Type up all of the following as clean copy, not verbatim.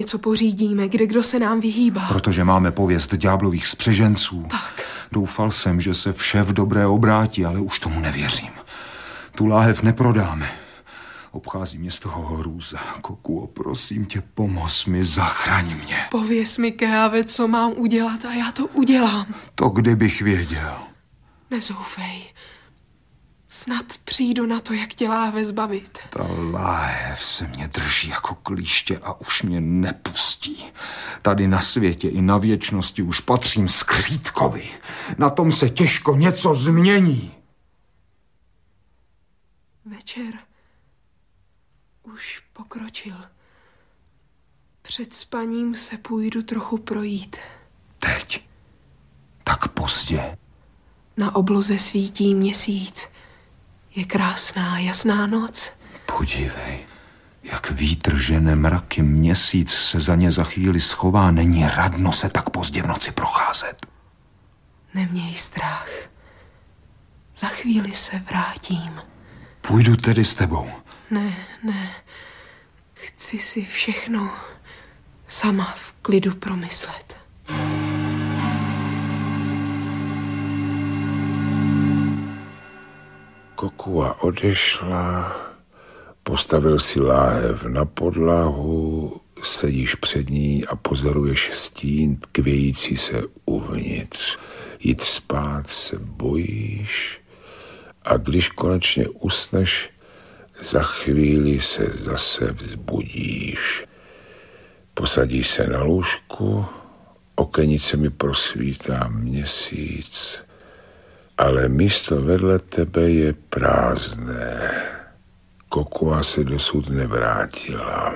co pořídíme, kde kdo se nám vyhýbá. Protože máme pověst ďáblových spřeženců. Tak. Doufal jsem, že se vše v dobré obrátí, ale už tomu nevěřím. Tu láhev neprodáme. Obchází mě z toho hrůza. Kokuo, prosím tě, pomoz mi, zachraň mě. Pověz mi, Keave, co mám udělat a já to udělám. To kdybych věděl. Nezoufej. Snad přijdu na to, jak tě láhev zbavit. Ta láhev se mě drží jako klíště a už mě nepustí. Tady na světě i na věčnosti už patřím skřítkovi. Na tom se těžko něco změní. Večer už pokročil. Před spaním se půjdu trochu projít. Teď? Tak pozdě. Na obloze svítí měsíc. Je krásná, jasná noc. Podívej, jak vítr žene mraky, měsíc se za ně za chvíli schová. Není radno se tak pozdě v noci procházet. Neměj strach. Za chvíli se vrátím. Půjdu tedy s tebou. Ne. Chci si všechno sama v klidu promyslet. Kokua odešla, postavil si láhev na podlahu, sedíš před ní a pozoruješ stín tkvějící se uvnitř. Jít spát se bojíš a když konečně usneš, za chvíli se zase vzbudíš. Posadíš se na lůžku, okenicemi prosvítá měsíc, ale místo vedle tebe je prázdné. Kokua se dosud nevrátila.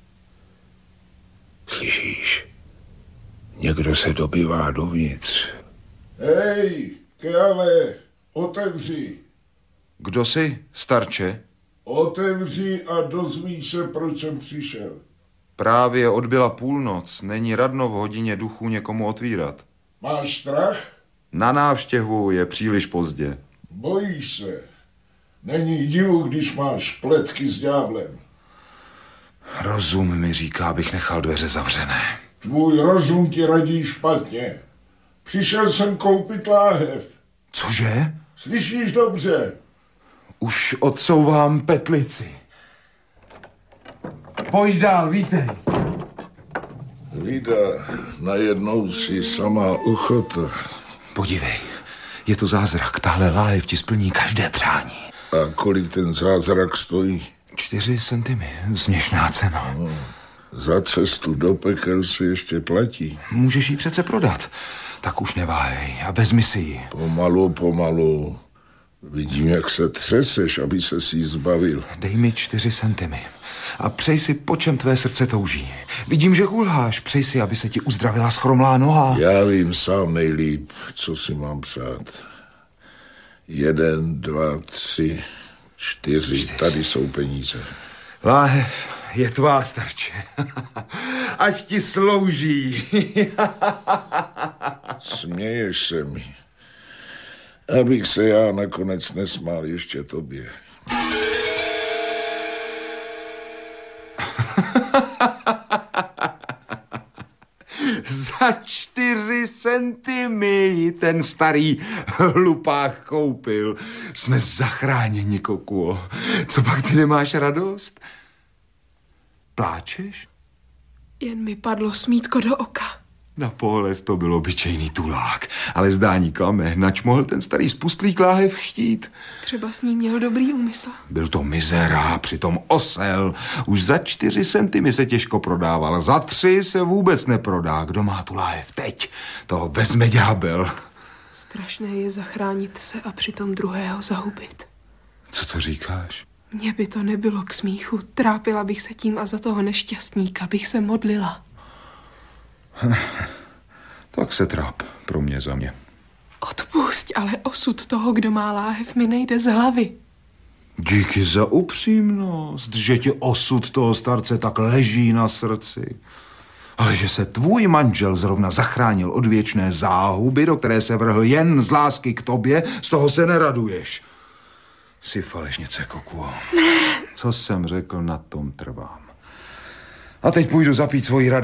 Slyšíš? Někdo se dobývá dovnitř. Hej, Keave, otevři. Kdo jsi, starče? Otevři a dozvíš se, proč jsem přišel. Právě odbyla půlnoc. Není radno v hodině duchů někomu otvírat. Máš strach? Na návštěvu je příliš pozdě. Bojíš se. Není divu, když máš pletky s ďáblem. Rozum mi říká, abych nechal dveře zavřené. Tvůj rozum ti radí špatně. Přišel jsem koupit láhev. Cože? Slyšíš dobře? Už odsouvám petlici. Pojď dál, vítej. Vida, najednou si samá uchota. Podívej, je to zázrak. Tahle láhev ti splní každé přání. A kolik ten zázrak stojí? 4 centimy, směšná cena. No, za cestu do pekel se ještě platí. Můžeš ji přece prodat. Tak už neváhej a vezmi si ji. Pomalu. Vidím, jak se třeseš, aby se si ji zbavil. Dej mi 4 centimy a přej si, po čem tvé srdce touží. Vidím, že kulháš. Přej si, aby se ti uzdravila schromlá noha. Já vím sám nejlíp, co si mám přát. 1, 2, 3, 4. Tady jsou peníze. Láhev je tvá, starče. Ať ti slouží. Směješ se mi. Abych se já nakonec nesmál ještě tobě. Za 4 centimy ten starý hlupák koupil. Jsme zachráněni, Kokuo. Co pak ty nemáš radost? Pláčeš? Jen mi padlo smítko do oka. Na pohled to byl obyčejný tulák, ale zdání klame, nač mohl ten starý spustlík láhev chtít. Třeba s ním měl dobrý úmysl. Byl to mizera, přitom osel. Už za 4 centimy se těžko prodával, za 3 se vůbec neprodá. Kdo má tu láhev teď? Toho vezme ďábel. Strašné je zachránit se a přitom druhého zahubit. Co to říkáš? Mně by to nebylo k smíchu. Trápila bych se tím a za toho nešťastníka bych se modlila. Tak se tráp, pro mě za mě. Odpusť, ale osud toho, kdo má láhev, mi nejde z hlavy. Díky za upřímnost, že ti osud toho starce tak leží na srdci. Ale že se tvůj manžel zrovna zachránil od věčné záhuby, do které se vrhl jen z lásky k tobě, z toho se neraduješ. Jsi falešnice, Kokuo. Co jsem řekl, na tom trvám. A teď půjdu zapít svoji radost.